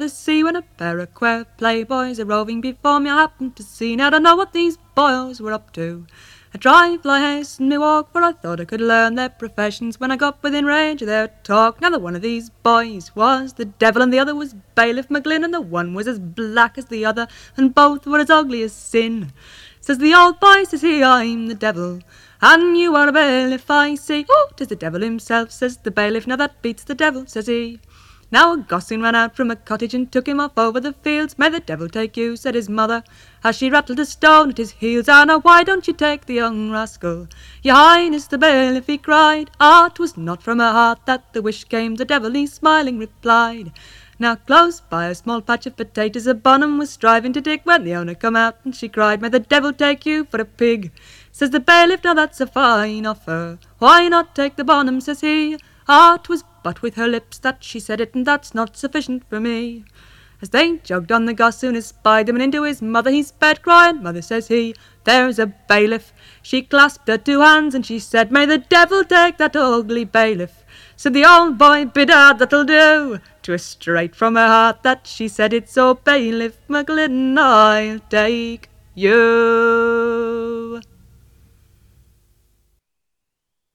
the sea when a pair of queer playboys are roving before me. I happened to see, now I don't know what these boys were up to. I tried fly hastened me walk, for I thought I could learn their professions. When I got within range of their talk, now the one of these boys was the devil, and the other was Bailiff McGlynn, and the one was as black as the other, and both were as ugly as sin. Says the old boy, says he, I'm the devil, and you are a bailiff, I see. Oh, 'tis the devil himself, says the bailiff, now that beats the devil, says he. Now a gosling ran out from a cottage and took him off over the fields. May the devil take you, said his mother, as she rattled a stone at his heels. Ah, now why don't you take the young rascal? Your Highness the bailiff, he cried. Ah, 'twas not from her heart that the wish came, the devil he smiling replied. Now close by a small patch of potatoes a bonham was striving to dig, when the owner come out and she cried, May the devil take you for a pig. Says the bailiff, now that's a fine offer, why not take the bonham, says he. Ah, 'twas but with her lips that she said it, and that's not sufficient for me. As they jogged on, the gossoon espied them, and into his mother he sped, crying, Mother, says he, there's a bailiff. She clasped her two hands and she said, May the devil take that ugly bailiff. Said the old boy, bedad, that'll do. 'Twas straight from her heart that she said it, so Bailiff McGlynn, I'll take you.